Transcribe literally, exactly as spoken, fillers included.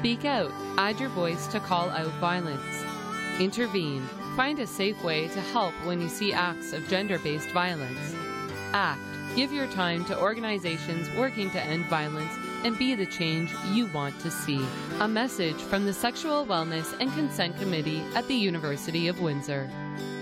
Speak out. Add your voice to call out violence. Intervene. Find a safe way to help when you see acts of gender-based violence. Act. Give your time to organizations working to end violence and be the change you want to see. A message from the Sexual Wellness and Consent Committee at the University of Windsor.